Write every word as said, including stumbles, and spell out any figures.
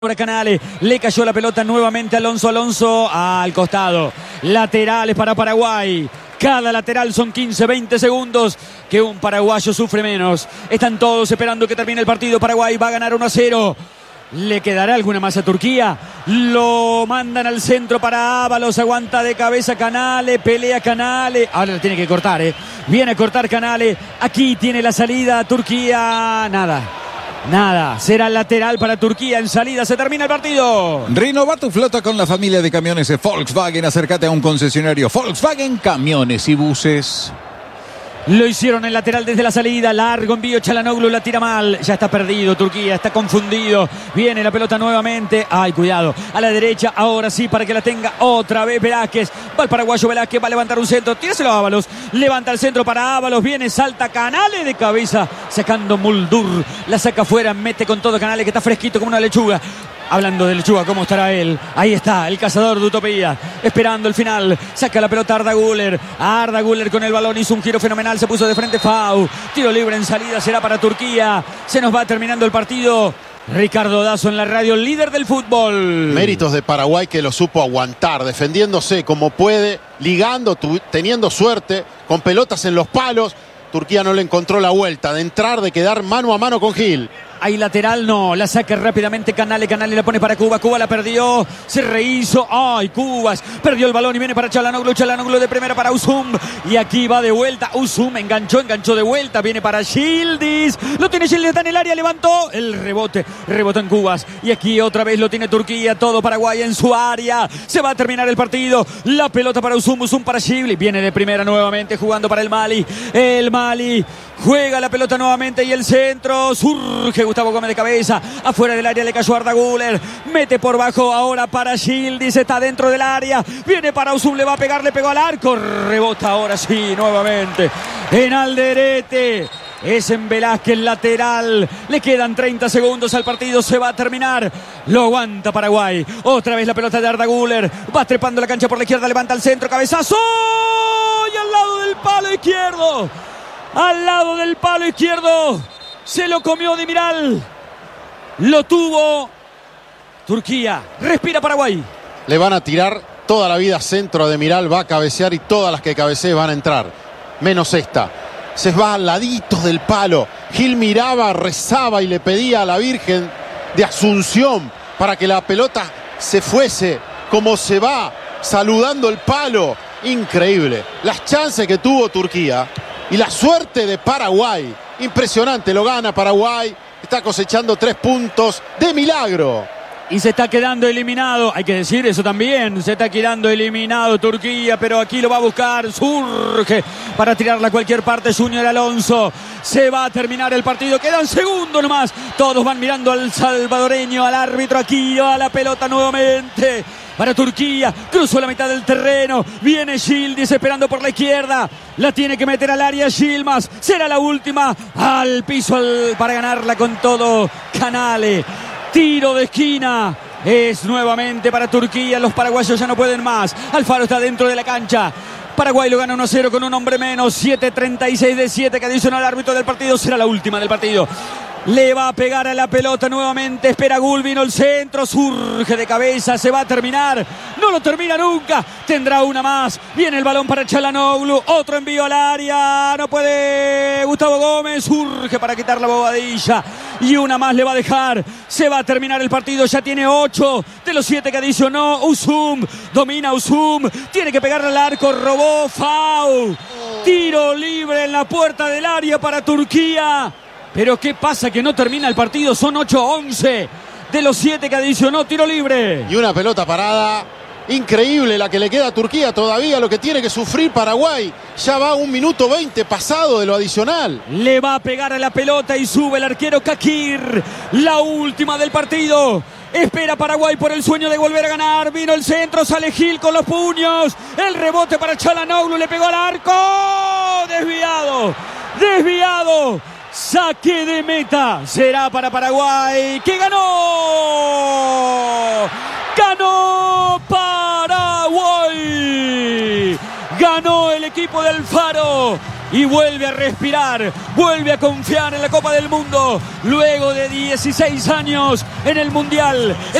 Ahora Canales, le cayó la pelota nuevamente a Alonso, Alonso al costado. Laterales para Paraguay. Cada lateral son quince, veinte segundos que un paraguayo sufre menos. Están todos esperando que termine el partido. Paraguay va a ganar uno a cero. ¿Le quedará alguna más a Turquía? Lo mandan al centro para Ábalos. Aguanta de cabeza Canales. Pelea Canales. Ahora le tiene que cortar, ¿eh? Viene a cortar Canales. Aquí tiene la salida Turquía. Nada. Nada, será lateral para Turquía. En salida se termina el partido. Renova tu flota con la familia de camiones de Volkswagen. Acércate a un concesionario Volkswagen, camiones y buses. Lo hicieron en lateral desde la salida. Largo envío, Çalhanoğlu la tira mal. Ya está perdido Turquía, está confundido. Viene la pelota nuevamente. Ay, cuidado. A la derecha, ahora sí, para que la tenga otra vez Velázquez. Va el paraguayo Velázquez, va a levantar un centro. Tíraselo a Ábalos. Levanta el centro para Ábalos. Viene, salta Canales de cabeza. Sacando Muldur. La saca afuera, mete con todo Canales, que está fresquito como una lechuga. Hablando de lechuga, ¿cómo estará él? Ahí está, el cazador de utopía, esperando el final. Saca la pelota Arda Güler. Arda Güler con el balón, hizo un giro fenomenal, se puso de frente Fau. Tiro libre en salida, será para Turquía. Se nos va terminando el partido. Ricardo Dazo en la radio, líder del fútbol. Méritos de Paraguay, que lo supo aguantar, defendiéndose como puede, ligando, teniendo suerte, con pelotas en los palos. Turquía no le encontró la vuelta de entrar, de quedar mano a mano con Gil. Hay lateral, no, la saca rápidamente Canales, Canales la pone para Cuba, Cuba la perdió, se rehizo, ay, Cubas, perdió el balón y viene para Çalhanoğlu, Çalhanoğlu de primera para Uzum, y aquí va de vuelta, Uzum enganchó, enganchó de vuelta, viene para Yildiz, lo tiene Yildiz, está en el área, levantó, el rebote, rebotó en Cubas, y aquí otra vez lo tiene Turquía, todo Paraguay en su área, se va a terminar el partido, la pelota para Uzum, Uzum para Yildiz, viene de primera nuevamente jugando para el Mali, el Mali, juega la pelota nuevamente y el centro, surge Gustavo Gómez de cabeza, afuera del área le cayó Arda Güler, mete por bajo ahora para Yildiz, está dentro del área, viene para Uzum, le va a pegar, le pegó al arco, rebota ahora sí, nuevamente, en Alderete. Es en Velázquez, lateral. Le quedan treinta segundos al partido. Se va a terminar. Lo aguanta Paraguay. Otra vez la pelota de Arda Güler. Va trepando la cancha por la izquierda. Levanta el centro. Cabezazo. Y al lado del palo izquierdo. Al lado del palo izquierdo. Se lo comió Demiral. Lo tuvo Turquía. Respira Paraguay. Le van a tirar toda la vida centro a Demiral. Va a cabecear y todas las que cabecee van a entrar. Menos esta. Se va al ladito del palo. Gil miraba, rezaba y le pedía a la Virgen de Asunción para que la pelota se fuese como se va, saludando el palo. Increíble. Las chances que tuvo Turquía y la suerte de Paraguay. Impresionante, lo gana Paraguay. Está cosechando tres puntos de milagro. Y se está quedando eliminado, hay que decir eso también, se está quedando eliminado Turquía, pero aquí lo va a buscar, surge para tirarla a cualquier parte Junior Alonso. Se va a terminar el partido, quedan segundos nomás, todos van mirando al salvadoreño, al árbitro aquí, a la pelota nuevamente. Para Turquía, cruzó la mitad del terreno, viene Yildiz esperando por la izquierda, la tiene que meter al área Yilmaz, será la última, al piso al, para ganarla con todo Canales. Tiro de esquina, es nuevamente para Turquía, los paraguayos ya no pueden más, Alfaro está dentro de la cancha, Paraguay lo gana uno a cero con un hombre menos, siete treinta y seis de siete que adiciona al árbitro del partido, será la última del partido. Le va a pegar a la pelota nuevamente, espera Gul, vino el centro, surge de cabeza, se va a terminar, no lo termina nunca, tendrá una más, viene el balón para Çalhanoğlu, otro envío al área, no puede Gustavo Gómez, surge para quitar la bobadilla, y una más le va a dejar, se va a terminar el partido, ya tiene ocho de los siete que adicionó, Uzum, domina Uzum, tiene que pegarle al arco, robó, Fau, tiro libre en la puerta del área para Turquía. Pero ¿qué pasa que no termina el partido? Son ocho once de los siete que adicionó, tiro libre. Y una pelota parada. Increíble la que le queda a Turquía todavía, lo que tiene que sufrir Paraguay. Ya va un minuto veinte pasado de lo adicional. Le va a pegar a la pelota y sube el arquero Kakir. La última del partido. Espera Paraguay por el sueño de volver a ganar. Vino el centro, sale Gil con los puños. El rebote para Çalhanoğlu, le pegó al arco. Desviado, desviado. Saque de meta, será para Paraguay, que ganó, ganó Paraguay, ganó el equipo de Alfaro, y vuelve a respirar, vuelve a confiar en la Copa del Mundo luego de dieciséis años en el Mundial.